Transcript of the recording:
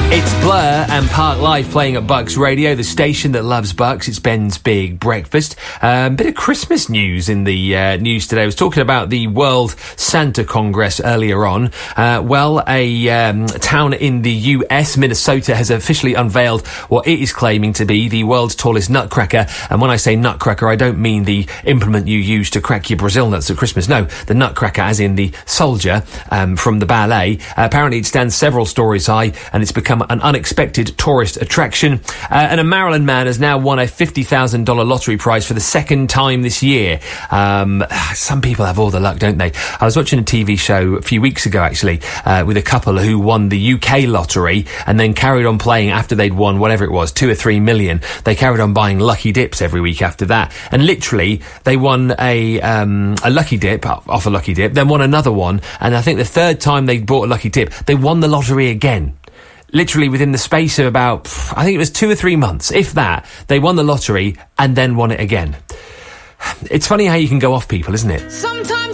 It's Blur and Park Life playing at Bucks Radio, the station that loves Bucks. It's Ben's Big Breakfast. Bit of Christmas news in the news today. I was talking about the World Santa Congress earlier on. A town in the US, Minnesota, has officially unveiled what it is claiming to be the world's tallest nutcracker. And when I say nutcracker, I don't mean the implement you use to crack your Brazil nuts at Christmas. No, the nutcracker as in the soldier from the ballet. Apparently it stands several stories high and it's become an unexpected tourist attraction. And a Maryland man has now won a $50,000 lottery prize for the second time this year. Some people have all the luck, don't they? I was watching a TV show a few weeks ago, actually, with a couple who won the UK lottery and then carried on playing after they'd won whatever it was, 2 or 3 million. They carried on buying lucky dips every week after that. And literally, they won a lucky dip, off a lucky dip, then won another one. And I think the third time they bought a lucky dip, they won the lottery again. Literally within the space of about, I think it was 2 or 3 months, if that, they won the lottery and then won it again. It's funny how you can go off people, isn't it? Sometimes